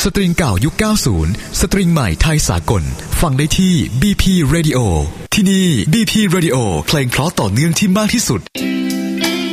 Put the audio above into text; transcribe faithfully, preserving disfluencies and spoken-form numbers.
สตริงเก่ายุคเก้าสิบสตริงใหม่ไทยสากลฟังได้ที่ บี พี Radio ที่นี่ บี พี Radio เพลงเพราะต่อเนื่องที่มากที่สุด